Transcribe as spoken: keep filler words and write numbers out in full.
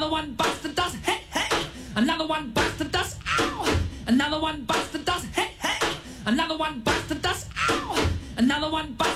Another one bites the dust. Hey, hey. Another one bites the dust. Ow. Another one bites the dust. Hey, hey. Another one bites the dust. Ow. Another one bites